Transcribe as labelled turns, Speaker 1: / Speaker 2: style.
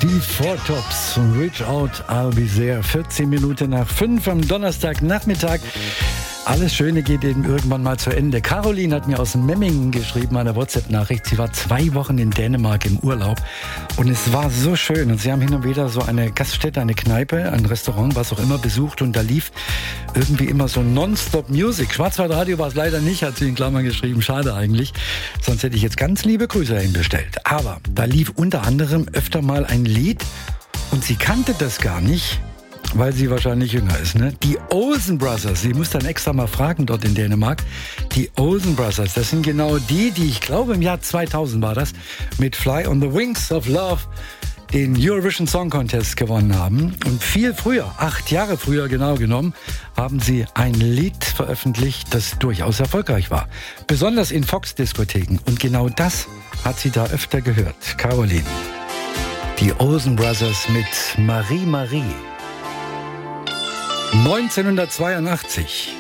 Speaker 1: Die Four Tops und Reach Out, I'll Be There. 14 Minuten nach 5 am Donnerstagnachmittag. Alles Schöne geht eben irgendwann mal zu Ende. Caroline hat mir aus Memmingen geschrieben, eine WhatsApp-Nachricht. Sie war 2 Wochen in Dänemark im Urlaub und es war so schön. Und sie haben hin und wieder so eine Gaststätte, eine Kneipe, ein Restaurant, was auch immer besucht. Und da lief irgendwie immer so Non-Stop-Music. Schwarzwaldradio war es leider nicht, hat sie in Klammern geschrieben. Schade eigentlich. Sonst hätte ich jetzt ganz liebe Grüße dahin bestellt. Aber da lief unter anderem öfter mal ein Lied und sie kannte das gar nicht. Weil sie wahrscheinlich jünger ist, ne? Die Olsen Brothers, sie muss dann extra mal fragen dort in Dänemark. Die Olsen Brothers, das sind genau die ich glaube im Jahr 2000 war das, mit Fly on the Wings of Love den Eurovision Song Contest gewonnen haben. Und viel früher, 8 Jahre früher genau genommen, haben sie ein Lied veröffentlicht, das durchaus erfolgreich war. Besonders in Fox-Diskotheken. Und genau das hat sie da öfter gehört. Caroline. Die Olsen Brothers mit Marie Marie. 1982.